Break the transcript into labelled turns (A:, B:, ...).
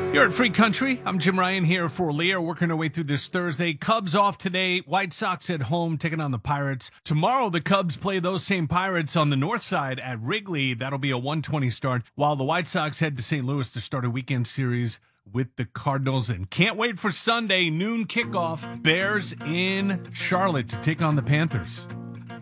A: You're at Free Country. I'm Jim Ryan here for Leah, working our way through this Thursday. Cubs off today. White Sox at home, taking on the Pirates. Tomorrow, the Cubs play those same Pirates on the north side at Wrigley. That'll be a 1:20 start, while the White Sox head to St. Louis to start a weekend series with the Cardinals. And can't wait for Sunday, noon kickoff. Bears in Charlotte to take on the Panthers.